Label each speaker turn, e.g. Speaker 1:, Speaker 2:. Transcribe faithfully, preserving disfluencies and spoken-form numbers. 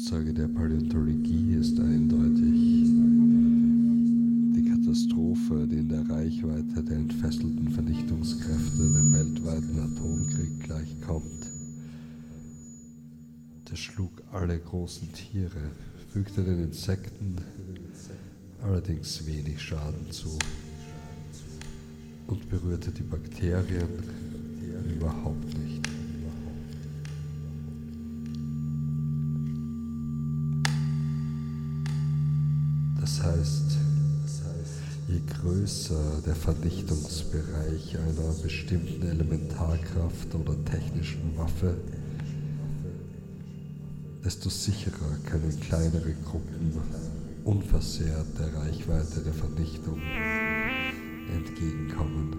Speaker 1: Aussage der Paläontologie ist eindeutig. Die Katastrophe, die in der Reichweite der entfesselten Vernichtungskräfte dem weltweiten Atomkrieg gleichkommt, das schlug alle großen Tiere, fügte den Insekten allerdings wenig Schaden zu und berührte die Bakterien überhaupt nicht. Das heißt, je größer der Vernichtungsbereich einer bestimmten Elementarkraft oder technischen Waffe, desto sicherer können kleinere Gruppen unversehrt der Reichweite der Vernichtung entgegenkommen.